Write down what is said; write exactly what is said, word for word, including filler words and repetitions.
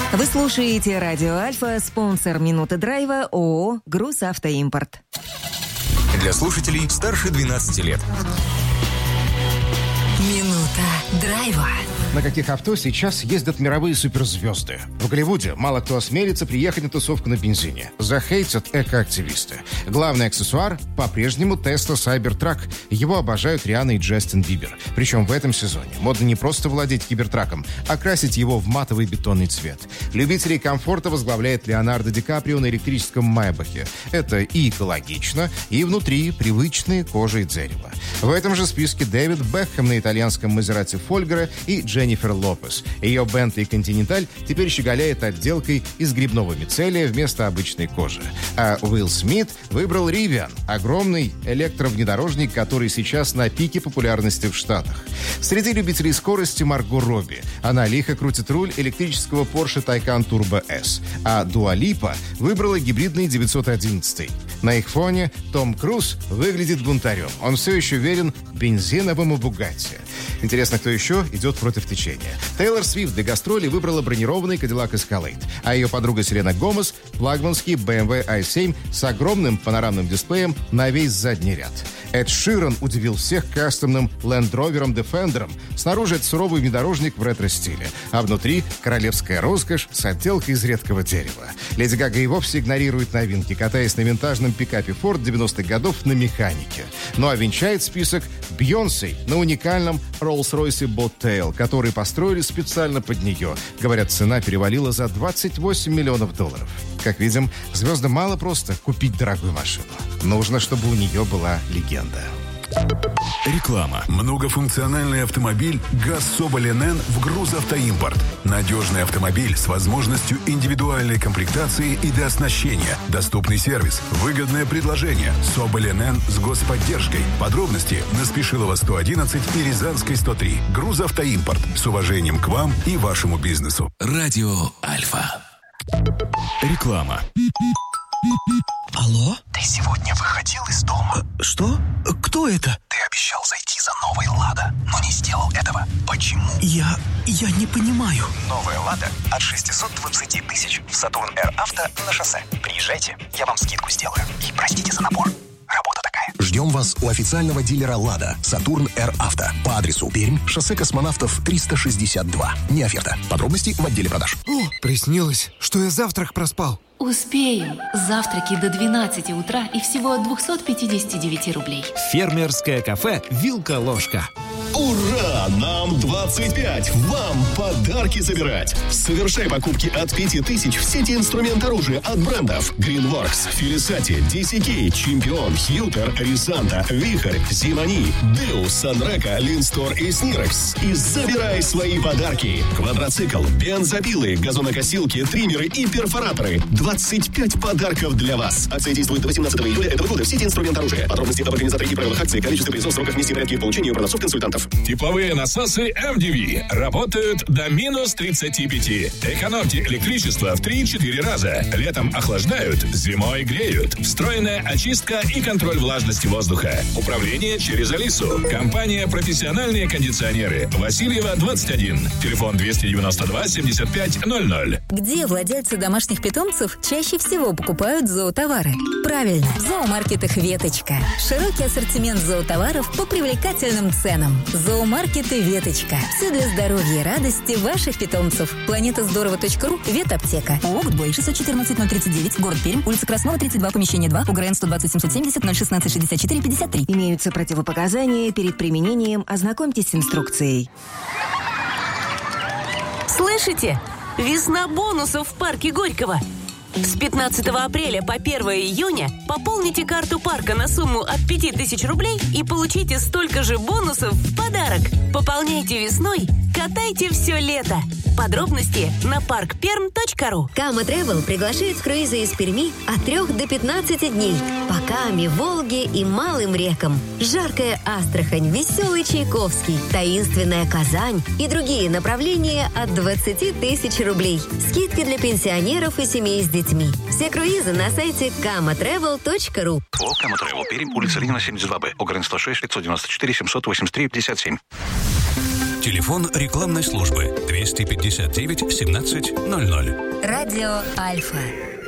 Вы слушаете радио Альфа, спонсор «Минуты драйва» ООО «Грузавтоимпорт». Для слушателей старше двенадцати лет. «Минута драйва». На каких авто сейчас ездят мировые суперзвезды? В Голливуде мало кто осмелится приехать на тусовку на бензине. Захейтят экоактивисты. Главный аксессуар – по-прежнему Tesla Cybertruck. Его обожают Рианна и Джастин Бибер. Причем в этом сезоне модно не просто владеть кибертраком, а красить его в матовый бетонный цвет. Любителей комфорта возглавляет Леонардо Ди Каприо на электрическом Майбахе. Это и экологично, и внутри привычные кожа и дерево. В этом же списке Дэвид Бекхэм на итальянском Мазерати Фольгера и Дженнифер Лопес. Ее Бентли Континенталь теперь щеголяет отделкой из грибного мицелия вместо обычной кожи. А Уилл Смит выбрал Ривиан, огромный электровнедорожник, который сейчас на пике популярности в Штатах. Среди любителей скорости Марго Робби. Она лихо крутит руль электрического Porsche Taycan Turbo S. А Дуа Липа выбрала гибридный девятьсот одиннадцать. На их фоне Том Круз выглядит бунтарем. Он все еще верен бензиновому Бугатти. Интересно, кто еще идет против течения. Тейлор Свифт для гастролей выбрала бронированный Cadillac Escalade, а ее подруга Селена Гомес – флагманский би эм дабл ю ай семь с огромным панорамным дисплеем на весь задний ряд. Эд Ширан удивил всех кастомным Land Rover Defender. Снаружи это суровый внедорожник в ретро-стиле, а внутри королевская роскошь с отделкой из редкого дерева. Леди Гага и вовсе игнорирует новинки, катаясь на винтажном пикапе Ford девяностых годов на механике. Ну а венчает список Бейонсе на уникальном Rolls-Royce Bobtail, который построили специально под нее. Говорят, цена перевалила за двадцать восемь миллионов долларов. Как видим, звездам мало просто купить дорогую машину. Нужно, чтобы у нее была легенда. Реклама. Многофункциональный автомобиль ГАЗ Соболь эн эн в Грузавтоимпорт. Надежный автомобиль с возможностью индивидуальной комплектации и дооснащения. Доступный сервис. Выгодное предложение. Соболь эн эн с господдержкой. Подробности на Спешилова сто одиннадцать и Рязанской сто три. Грузавтоимпорт. С уважением к вам и вашему бизнесу. Радио Альфа. Реклама. Алло? Ты сегодня выходил из дома? Что? Кто это? Ты обещал зайти за новой «Лада», но не сделал этого. Почему? Я... я не понимаю. Новая «Лада» от шестьсот двадцать тысяч в Сатурн Р Авто на шоссе. Приезжайте, я вам скидку сделаю. И простите за напор. Работа такая. Ждем вас у официального дилера «Лада» Сатурн Р Авто по адресу Пермь, шоссе Космонавтов триста шестьдесят два. Не оферта. Подробности в отделе продаж. О, приснилось, что я завтрак проспал. Успеем. Завтраки до двенадцати утра и всего от двухсот пятидесяти девяти рублей. Фермерское кафе «Вилка-ложка». Ура! Нам двадцать пять! Вам подарки забирать! Совершай покупки от пяти тысяч в сети «Инструмент оружия» от брендов Greenworks, Филисати, ди си кей, Чемпион, Хьютер, Рисанта, Вихрь, Зимани, Деус, Санрека, Линстор и Снирекс. И забирай свои подарки! Квадроцикл, бензопилы, газонокосилки, триммеры и перфораторы. двадцать пять подарков для вас. Акция действует до восемнадцатого июля этого года в сети «Инструмент оружия». Подробности об организаторе и правилах акции, количество призов, сроках внести порядке и получению продавцов-консультантов. Типовые насосы эм ди ви работают до минус тридцати пяти. Экономьте электричество в три-четыре раза. Летом охлаждают, зимой греют. Встроенная очистка и контроль влажности воздуха. Управление через Алису. Компания «Профессиональные кондиционеры». Васильева, двадцать один. Телефон двести девяносто два семьдесят пять ноль ноль. Где владельцы домашних питомцев чаще всего покупают зоотовары? Правильно, в зоомаркетах «Веточка». Широкий ассортимент зоотоваров по привлекательным ценам. Зоомаркеты «Веточка». Все для здоровья и радости ваших питомцев. Планета здорово точка ру, ветаптека. ООО «Гудбой», шестьсот четырнадцать ноль тридцать девять, город Пермь, улица Краснова, тридцать два, помещение два, УГРН сто двадцать семьсот семьдесят ноль шестнадцать шестьдесят четыре пятьдесят три. Имеются противопоказания перед применением. Ознакомьтесь с инструкцией. Слышите? Весна бонусов в парке Горького. С пятнадцатого апреля по первого июня пополните карту парка на сумму от пяти тысяч рублей и получите столько же бонусов в подарок. Пополняйте весной, катайте все лето. Подробности на парк перм точка ру. Кама Travel приглашает в круизы из Перми от трех до пятнадцати дней. По Каме, Волге и малым рекам. Жаркая Астрахань, веселый Чайковский, таинственная Казань и другие направления от двадцати тысяч рублей. Скидки для пенсионеров и семей с детьми. Все круизы на сайте кама тревел точка ру. О, Кама Travel, Пермь, улица Ленина, семьдесят два Б, ОГРН сто шесть пятьсот девяносто четыре семьсот восемьдесят три пятьдесят семь. Телефон рекламной службы двести пятьдесят девять семнадцать ноль ноль. Радио Альфа.